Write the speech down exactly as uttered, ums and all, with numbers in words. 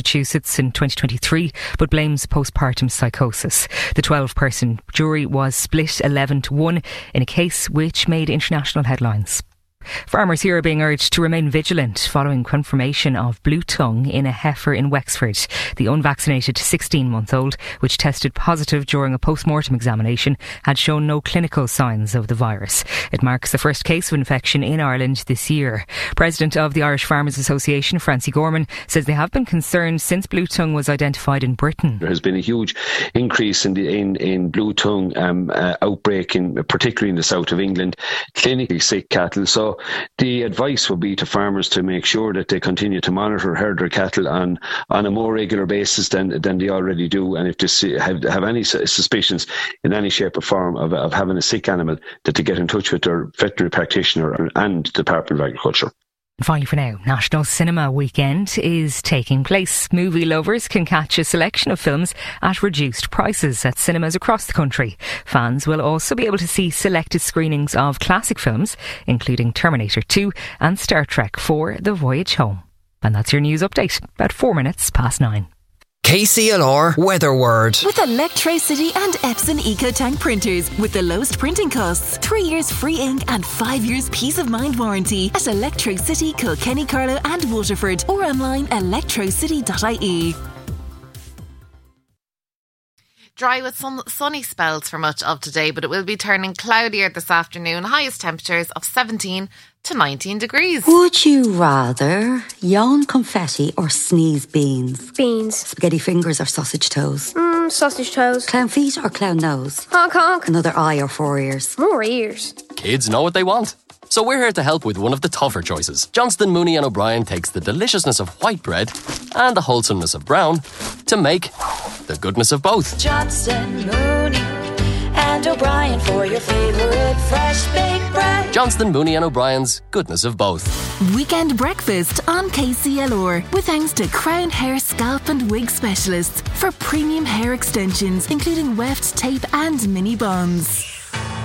Massachusetts in twenty twenty-three, but blames postpartum psychosis. The twelve-person jury was split eleven to one in a case which made international headlines. Farmers here are being urged to remain vigilant following confirmation of blue tongue in a heifer in Wexford. The unvaccinated sixteen-month-old, which tested positive during a post-mortem examination, had shown no clinical signs of the virus. It marks the first case of infection in Ireland this year. President of the Irish Farmers Association, Francie Gorman, says they have been concerned since blue tongue was identified in Britain. There has been a huge increase in the in, in blue tongue um, uh, outbreak, in, particularly in the south of England, clinically sick cattle. So the advice would be to farmers to make sure that they continue to monitor herd their cattle on, on a more regular basis than than they already do. And if they see, have, have any suspicions in any shape or form of, of having a sick animal, that they get in touch with their veterinary practitioner and Department of Agriculture. Finally for now, National Cinema Weekend is taking place. Movie lovers can catch a selection of films at reduced prices at cinemas across the country. Fans will also be able to see selected screenings of classic films, including Terminator two and Star Trek four: The Voyage Home. And that's your news update, about four minutes past nine. K C L R Weather Word. With Electrocity and Epson EcoTank printers with the lowest printing costs, three years free ink and five years peace of mind warranty at Electrocity, Kilkenny, Carlow and Waterford, or online electrocity dot I E. Dry with sun- sunny spells for much of today, but it will be turning cloudier this afternoon. Highest temperatures of seventeen to nineteen degrees. Would you rather yawn confetti or sneeze beans? Beans. Spaghetti fingers or sausage toes? Mmm, sausage toes. Clown feet or clown nose? Honk honk. Another eye or four ears? More ears. Kids know what they want. So we're here to help with one of the tougher choices. Johnston, Mooney and O'Brien takes the deliciousness of white bread and the wholesomeness of brown to make the goodness of both. Johnston, Mooney and O'Brien for your favourite fresh baked bread. Johnston, Mooney and O'Brien's goodness of both. Weekend breakfast on K C L R with thanks to Crown Hair Scalp and Wig Specialists for premium hair extensions including weft, tape and mini bonds.